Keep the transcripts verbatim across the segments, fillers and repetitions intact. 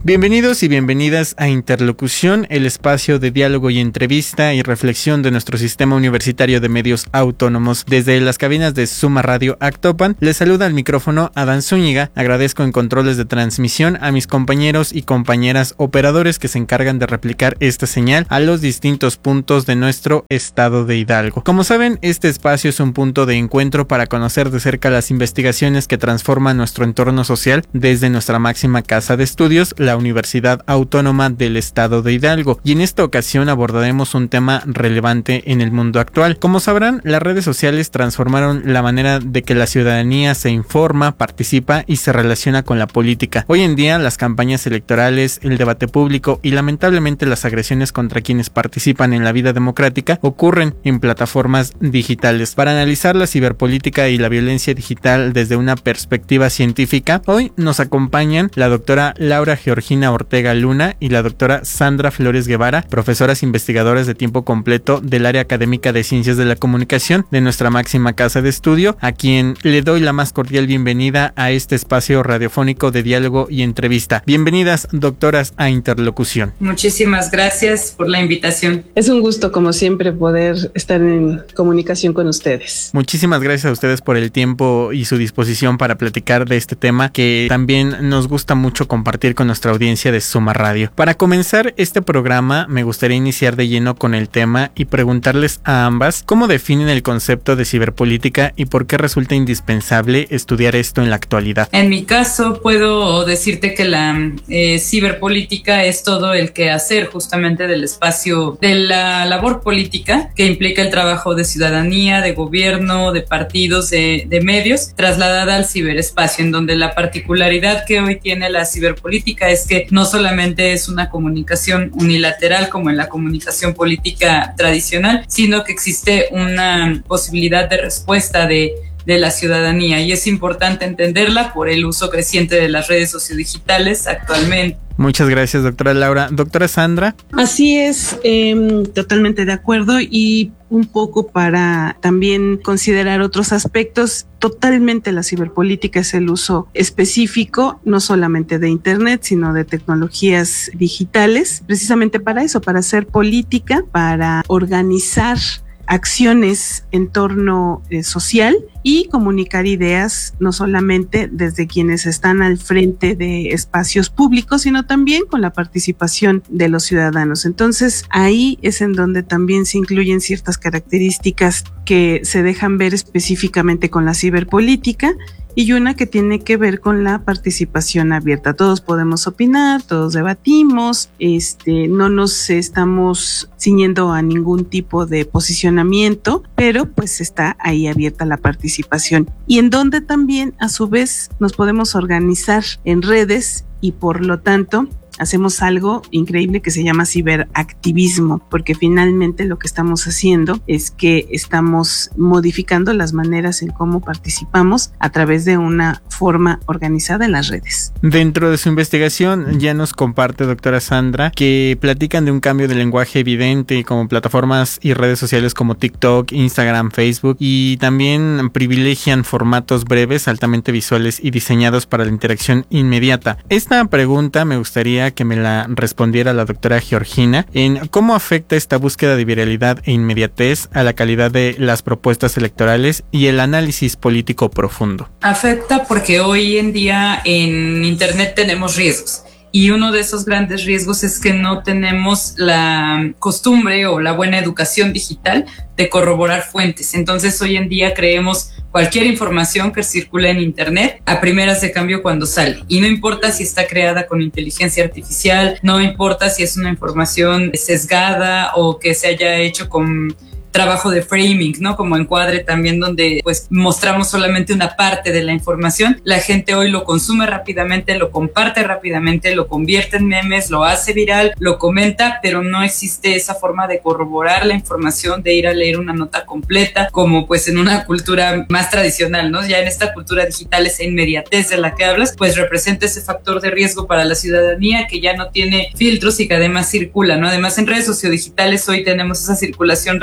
Bienvenidos y bienvenidas a Interlocución, el espacio de diálogo y entrevista y reflexión de nuestro sistema universitario de medios autónomos. Desde las cabinas de Suma Radio Actopan, les saluda al micrófono Adán Zúñiga. Agradezco en controles de transmisión a mis compañeros y compañeras operadores que se encargan de replicar esta señal a los distintos puntos de nuestro estado de Hidalgo. Como saben, este espacio es un punto de encuentro para conocer de cerca las investigaciones que transforman nuestro entorno social desde nuestra máxima casa de estudios, la Universidad Autónoma del Estado de Hidalgo, y en esta ocasión abordaremos un tema relevante en el mundo actual. Como sabrán, las redes sociales transformaron la manera de que la ciudadanía se informa, participa y se relaciona con la política. Hoy en día, las campañas electorales, el debate público y lamentablemente las agresiones contra quienes participan en la vida democrática ocurren en plataformas digitales. Para analizar la ciberpolítica y la violencia digital desde una perspectiva científica, hoy nos acompañan la doctora Laura Georgina Ortega Luna y la doctora Sandra Flores Guevara, profesoras investigadoras de tiempo completo del área académica de Ciencias de la Comunicación de nuestra máxima casa de estudio, a quien le doy la más cordial bienvenida a este espacio radiofónico de diálogo y entrevista. Bienvenidas, doctoras, a Interlocución. Muchísimas gracias por la invitación. Es un gusto, como siempre, poder estar en comunicación con ustedes. Muchísimas gracias a ustedes por el tiempo y su disposición para platicar de este tema que también nos gusta mucho compartir con nuestra audiencia de Suma Radio. Para comenzar este programa, me gustaría iniciar de lleno con el tema y preguntarles a ambas cómo definen el concepto de ciberpolítica y por qué resulta indispensable estudiar esto en la actualidad. En mi caso, puedo decirte que la eh, ciberpolítica es todo el quehacer justamente del espacio de la labor política, que implica el trabajo de ciudadanía, de gobierno, de partidos, de, de medios, trasladada al ciberespacio, en donde la particularidad que hoy tiene la ciberpolítica es que no solamente es una comunicación unilateral como en la comunicación política tradicional, sino que existe una posibilidad de respuesta de de la ciudadanía, y es importante entenderla por el uso creciente de las redes sociodigitales actualmente. Muchas gracias, doctora Laura. Doctora Sandra. Así es, eh, totalmente de acuerdo, y un poco para también considerar otros aspectos. Totalmente la ciberpolítica es el uso específico, no solamente de Internet, sino de tecnologías digitales, precisamente para eso, para hacer política, para organizar acciones en torno eh, social y comunicar ideas no solamente desde quienes están al frente de espacios públicos, sino también con la participación de los ciudadanos. Entonces, ahí es en donde también se incluyen ciertas características que se dejan ver específicamente con la ciberpolítica, y una que tiene que ver con la participación abierta. Todos podemos opinar, todos debatimos, este, no nos estamos ciñendo a ningún tipo de posicionamiento, pero pues está ahí abierta la participación. Y en donde también, a su vez, nos podemos organizar en redes y por lo tanto hacemos algo increíble que se llama ciberactivismo, porque finalmente lo que estamos haciendo es que estamos modificando las maneras en cómo participamos a través de una forma organizada en las redes. Dentro de su investigación ya nos comparte, doctora Sandra, que platican de un cambio de lenguaje evidente como plataformas y redes sociales como TikTok, Instagram, Facebook, y también privilegian formatos breves, altamente visuales y diseñados para la interacción inmediata. Esta pregunta me gustaría que me la respondiera la doctora Georgina en cómo afecta esta búsqueda de viralidad e inmediatez a la calidad de las propuestas electorales y el análisis político profundo. Afecta porque hoy en día en Internet tenemos riesgos. Y uno de esos grandes riesgos es que no tenemos la costumbre o la buena educación digital de corroborar fuentes. Entonces, hoy en día creemos cualquier información que circula en Internet a primeras de cambio cuando sale. Y no importa si está creada con inteligencia artificial, no importa si es una información sesgada o que se haya hecho con trabajo de framing, ¿no? Como encuadre también, donde pues mostramos solamente una parte de la información. La gente hoy lo consume rápidamente, lo comparte rápidamente, lo convierte en memes, lo hace viral, lo comenta, pero no existe esa forma de corroborar la información, de ir a leer una nota completa, como pues en una cultura más tradicional, ¿no? Ya en esta cultura digital, esa inmediatez de la que hablas, pues representa ese factor de riesgo para la ciudadanía que ya no tiene filtros y que además circula, ¿no? Además, en redes sociodigitales hoy tenemos esa circulación rápida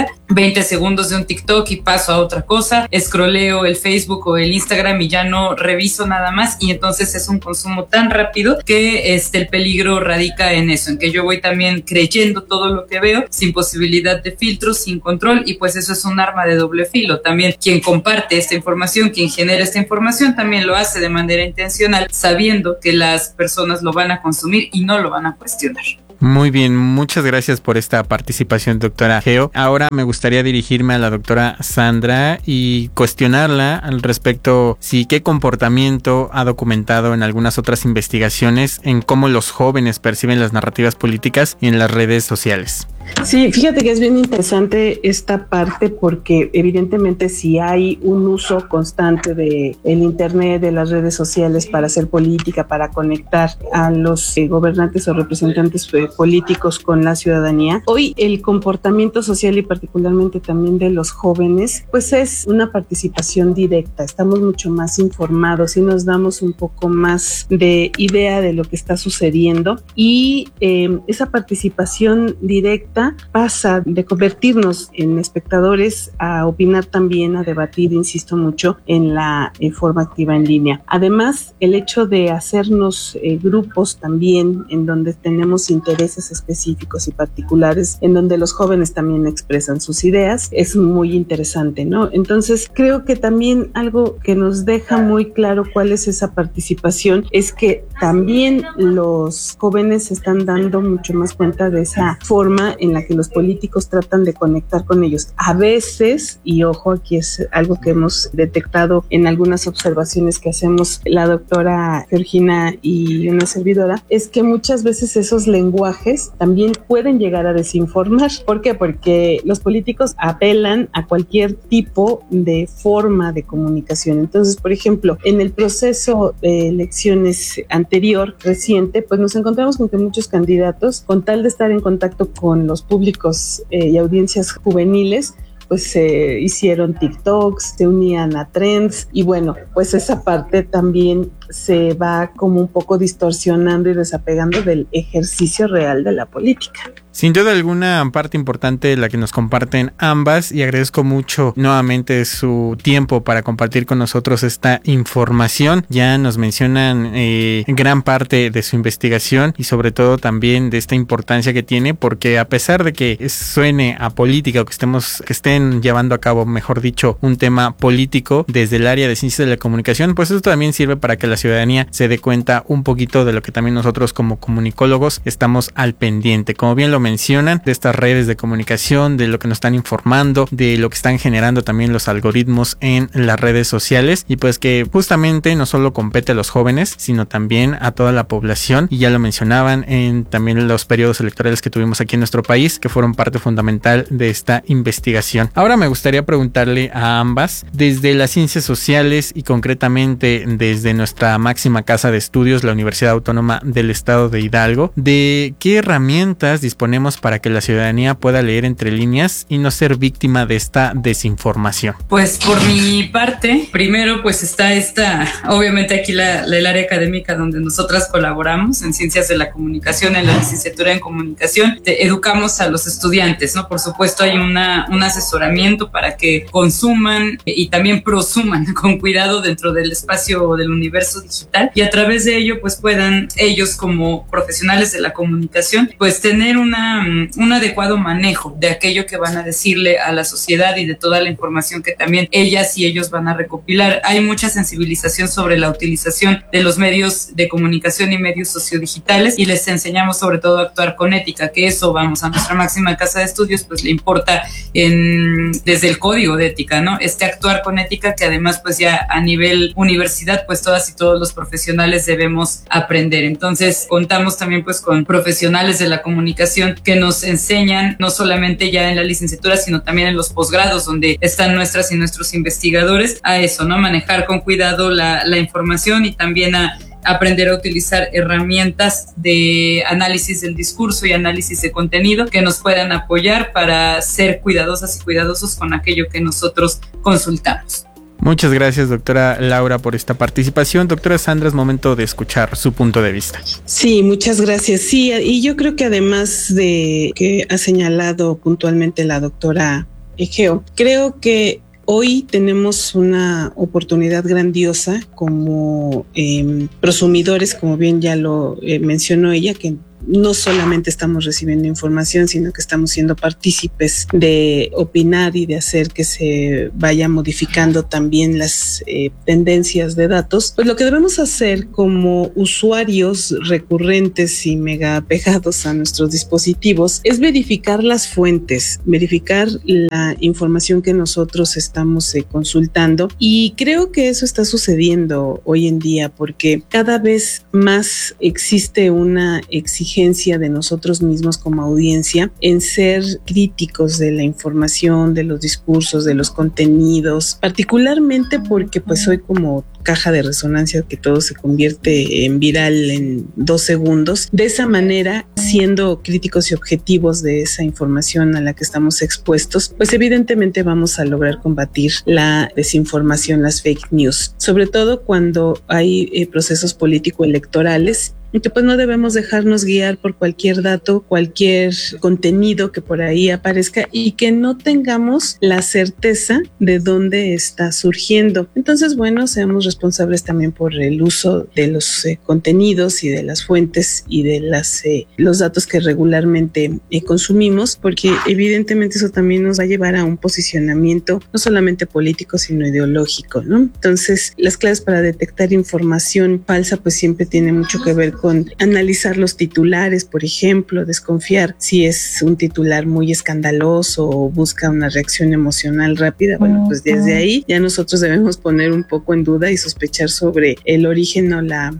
vida, veinte segundos de un TikTok y paso a otra cosa, escroleo el Facebook o el Instagram y ya no reviso nada más, y entonces es un consumo tan rápido que este, el peligro radica en eso, en que yo voy también creyendo todo lo que veo sin posibilidad de filtros, sin control, y pues eso es un arma de doble filo. También quien comparte esta información, quien genera esta información, también lo hace de manera intencional, sabiendo que las personas lo van a consumir y no lo van a cuestionar. Muy bien, muchas gracias por esta participación, doctora Geo. Ahora me gustaría dirigirme a la doctora Sandra y cuestionarla al respecto si qué comportamiento ha documentado en algunas otras investigaciones en cómo los jóvenes perciben las narrativas políticas en las redes sociales. Sí, fíjate que es bien interesante esta parte porque evidentemente si hay un uso constante de el internet, de las redes sociales para hacer política, para conectar a los eh, gobernantes o representantes eh, políticos con la ciudadanía, hoy el comportamiento social y particularmente también de los jóvenes, pues es una participación directa. Estamos mucho más informados y nos damos un poco más de idea de lo que está sucediendo, y eh, esa participación directa pasa de convertirnos en espectadores a opinar también, a debatir, insisto mucho, en la eh, forma activa en línea. Además, el hecho de hacernos eh, grupos también en donde tenemos intereses específicos y particulares, en donde los jóvenes también expresan sus ideas, es muy interesante, ¿no? Entonces, creo que también algo que nos deja muy claro cuál es esa participación es que también los jóvenes se están dando mucho más cuenta de esa forma en la que los políticos tratan de conectar con ellos. A veces, y ojo, aquí es algo que hemos detectado en algunas observaciones que hacemos la doctora Georgina y una servidora, es que muchas veces esos lenguajes también pueden llegar a desinformar. ¿Por qué? Porque los políticos apelan a cualquier tipo de forma de comunicación. Entonces, por ejemplo, en el proceso de elecciones anterior, reciente, pues nos encontramos con que muchos candidatos, con tal de estar en contacto con los públicos eh, y audiencias juveniles, pues se eh, hicieron TikToks, se unían a trends, y bueno, pues esa parte también se va como un poco distorsionando y desapegando del ejercicio real de la política. Sin duda alguna, parte importante la que nos comparten ambas, y agradezco mucho nuevamente su tiempo para compartir con nosotros esta información. Ya nos mencionan eh, gran parte de su investigación y sobre todo también de esta importancia que tiene, porque a pesar de que suene a política o que estemos que estén llevando a cabo, mejor dicho, un tema político desde el área de ciencias de la comunicación, pues eso también sirve para que la ciudadanía se dé cuenta un poquito de lo que también nosotros como comunicólogos estamos al pendiente. Como bien lo mencionan, de estas redes de comunicación, de lo que nos están informando, de lo que están generando también los algoritmos en las redes sociales, y pues que justamente no solo compete a los jóvenes, sino también a toda la población, y ya lo mencionaban en también los periodos electorales que tuvimos aquí en nuestro país, que fueron parte fundamental de esta investigación. Ahora me gustaría preguntarle a ambas, desde las ciencias sociales y concretamente desde nuestra máxima casa de estudios, la Universidad Autónoma del Estado de Hidalgo, de qué herramientas disponemos para que la ciudadanía pueda leer entre líneas y no ser víctima de esta desinformación. Pues por mi parte, primero pues está esta, obviamente aquí la, la, el área académica donde nosotras colaboramos en ciencias de la comunicación, en la licenciatura en comunicación, te educamos a los estudiantes, ¿no? Por supuesto hay una, un asesoramiento para que consuman y también prosuman con cuidado dentro del espacio del universo digital, y a través de ello pues puedan ellos como profesionales de la comunicación pues tener una, un adecuado manejo de aquello que van a decirle a la sociedad y de toda la información que también ellas y ellos van a recopilar. Hay mucha sensibilización sobre la utilización de los medios de comunicación y medios sociodigitales, y les enseñamos sobre todo a actuar con ética, que eso, vamos, a nuestra máxima casa de estudios pues le importa en, desde el código de ética, ¿no? Este actuar con ética que además pues ya a nivel universidad pues todas y todos los profesionales debemos aprender. Entonces contamos también pues con profesionales de la comunicación que nos enseñan no solamente ya en la licenciatura sino también en los posgrados donde están nuestras y nuestros investigadores a eso, ¿no? Manejar con cuidado la, la información y también a aprender a utilizar herramientas de análisis del discurso y análisis de contenido que nos puedan apoyar para ser cuidadosas y cuidadosos con aquello que nosotros consultamos. Muchas gracias, doctora Laura, por esta participación. Doctora Sandra, es momento de escuchar su punto de vista. Sí, muchas gracias. Sí, y yo creo que además de que ha señalado puntualmente la doctora Egeo. Creo que hoy tenemos una oportunidad grandiosa como eh, prosumidores, como bien ya lo eh, mencionó ella, que no solamente estamos recibiendo información, sino que estamos siendo partícipes de opinar y de hacer que se vaya modificando también las eh, tendencias de datos. Pues lo que debemos hacer como usuarios recurrentes y mega apegados a nuestros dispositivos es verificar las fuentes, verificar la información que nosotros estamos eh, consultando, y creo que eso está sucediendo hoy en día porque cada vez más existe una exigencia de nosotros mismos como audiencia en ser críticos de la información, de los discursos, de los contenidos, particularmente porque pues hoy como caja de resonancia que todo se convierte en viral en dos segundos. De esa manera, siendo críticos y objetivos de esa información a la que estamos expuestos, pues evidentemente vamos a lograr combatir la desinformación, las fake news, sobre todo cuando hay eh, procesos político-electorales. Y que pues no debemos dejarnos guiar por cualquier dato, cualquier contenido que por ahí aparezca y que no tengamos la certeza de dónde está surgiendo. Entonces, bueno, seamos responsables también por el uso de los eh, contenidos y de las fuentes y de las eh, los datos que regularmente eh, consumimos, porque evidentemente eso también nos va a llevar a un posicionamiento no solamente político, sino ideológico, ¿no? Entonces, las claves para detectar información falsa pues siempre tienen mucho que ver con analizar los titulares, por ejemplo, desconfiar si es un titular muy escandaloso o busca una reacción emocional rápida. Bueno, pues desde ahí ya nosotros debemos poner un poco en duda y sospechar sobre el origen o la,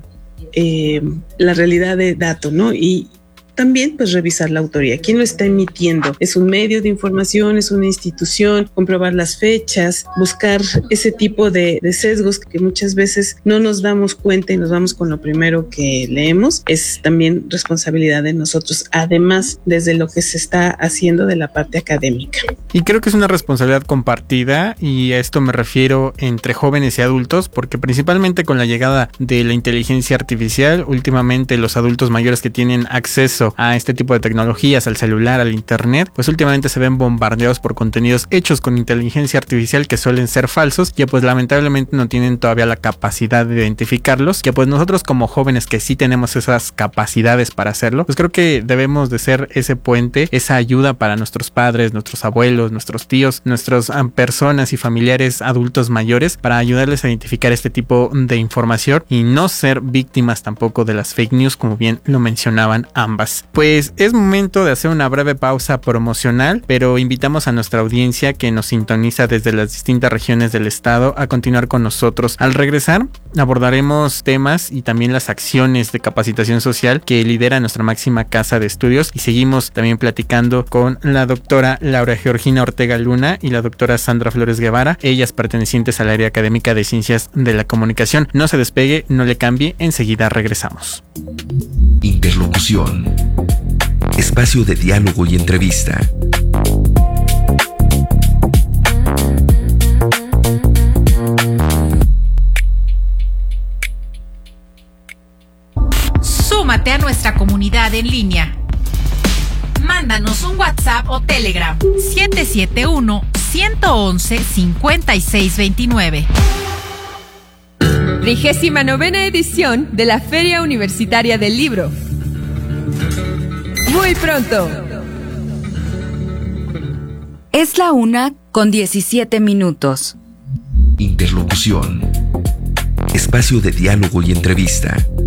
eh, la realidad de dato, ¿no? Y también pues revisar la autoría, quién lo está emitiendo, es un medio de información, es una institución, comprobar las fechas, buscar ese tipo de, de sesgos que muchas veces no nos damos cuenta y nos vamos con lo primero que leemos. Es también responsabilidad de nosotros, además desde lo que se está haciendo de la parte académica. Y creo que es una responsabilidad compartida, y a esto me refiero entre jóvenes y adultos, porque principalmente con la llegada de la inteligencia artificial, últimamente los adultos mayores que tienen acceso a este tipo de tecnologías, al celular, al internet, pues últimamente se ven bombardeados por contenidos hechos con inteligencia artificial que suelen ser falsos, que pues lamentablemente no tienen todavía la capacidad de identificarlos, que pues nosotros como jóvenes que sí tenemos esas capacidades para hacerlo, pues creo que debemos de ser ese puente, esa ayuda para nuestros padres, nuestros abuelos, nuestros tíos, nuestras um, personas y familiares adultos mayores, para ayudarles a identificar este tipo de información y no ser víctimas tampoco de las fake news, como bien lo mencionaban ambas. Pues es momento de hacer una breve pausa promocional, pero invitamos a nuestra audiencia que nos sintoniza desde las distintas regiones del estado a continuar con nosotros. Al regresar abordaremos temas y también las acciones de capacitación social que lidera nuestra máxima casa de estudios, y seguimos también platicando con la doctora Laura Georgina Ortega Luna y la doctora Sandra Flores Guevara, ellas pertenecientes al área académica de Ciencias de la Comunicación. No se despegue, no le cambie, enseguida regresamos. Interlocución. Espacio de diálogo y entrevista. Súmate a nuestra comunidad en línea. Mándanos un WhatsApp o Telegram siete siete uno, uno uno uno, cinco seis dos nueve. Trigésima novena edición de la Feria Universitaria del Libro. Muy pronto. Es la una con diecisiete minutos. Interlocución. Espacio de diálogo y entrevista.